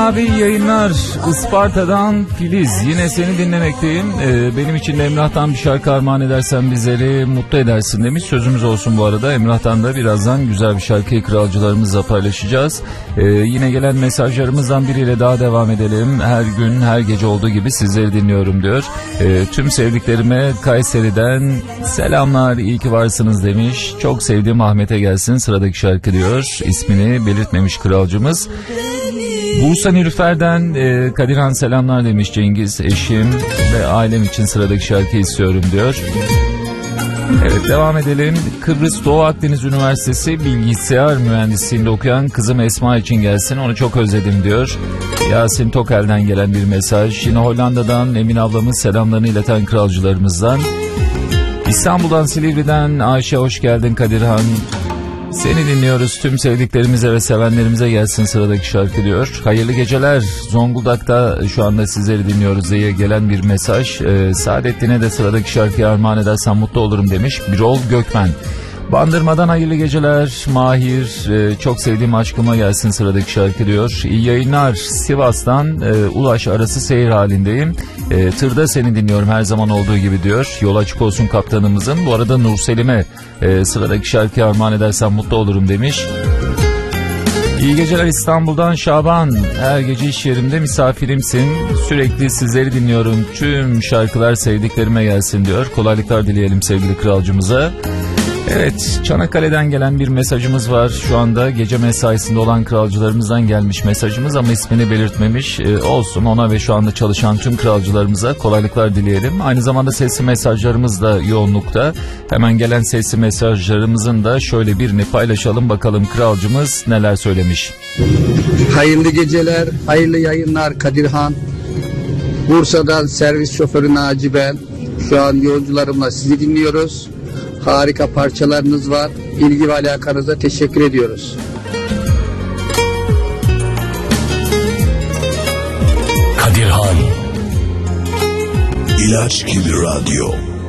abi, iyi yayınlar. Isparta'dan Filiz, yine seni dinlemekteyim. Benim için de Emrah'tan bir şarkı armağan edersen bizleri mutlu edersin demiş. Sözümüz olsun bu arada. Emrah'tan da birazdan güzel bir şarkıyı kralcılarımızla paylaşacağız. Yine gelen mesajlarımızdan biriyle daha devam edelim. Her gün her gece olduğu gibi sizleri dinliyorum diyor. Tüm sevdiklerime Kayseri'den selamlar, iyi ki varsınız demiş. Çok sevdiğim Ahmet'e gelsin sıradaki şarkı diyor. İsmini belirtmemiş kralcımız. Bursa Nilüfer'den Kadirhan selamlar demiş Cengiz, eşim ve ailem için sıradaki şarkıyı istiyorum diyor. Evet, devam edelim. Kıbrıs Doğu Akdeniz Üniversitesi Bilgisayar Mühendisliğinde okuyan kızım Esma için gelsin, onu çok özledim diyor. Yasin Tokel'den gelen bir mesaj. Yine Hollanda'dan Emin ablamız selamlarını ileten kralcılarımızdan. İstanbul'dan Silivri'den Ayşe hoş geldin Kadirhan. Seni dinliyoruz, tüm sevdiklerimize ve sevenlerimize gelsin sıradaki şarkı diyor. Hayırlı geceler, Zonguldak'ta şu anda sizleri dinliyoruz diye gelen bir mesaj. Saadettin'e de sıradaki şarkıyı armağan edersen mutlu olurum demiş Birol Gökmen. Bandırmadan hayırlı geceler Mahir, çok sevdiğim aşkıma gelsin sıradaki şarkı diyor. İyi yayınlar, Sivas'tan Ulaş arası seyir halindeyim. Tırda seni dinliyorum her zaman olduğu gibi diyor. Yol açık olsun kaptanımızın. Bu arada Nurselim'e sıradaki şarkıyı armağan edersen mutlu olurum demiş. İyi geceler İstanbul'dan Şaban. Her gece iş yerimde misafirimsin. Sürekli sizleri dinliyorum. Tüm şarkılar sevdiklerime gelsin diyor. Kolaylıklar dileyelim sevgili kralcımıza. Evet, Çanakkale'den gelen bir mesajımız var. Şu anda gece mesaisinde olan kralcılarımızdan gelmiş mesajımız ama ismini belirtmemiş. Olsun, ona ve şu anda çalışan tüm kralcılarımıza kolaylıklar dileyelim. Aynı zamanda sesli mesajlarımız da yoğunlukta. Hemen gelen sesli mesajlarımızın da şöyle birini paylaşalım, bakalım kralcımız neler söylemiş. Hayırlı geceler, hayırlı yayınlar Kadirhan. Bursa'dan servis şoförü Naci ben. Şu an yolcularımla sizi dinliyoruz. Harika parçalarınız var. İlgi ve alakanıza teşekkür ediyoruz. Kadirhan İlaç gibi radyo.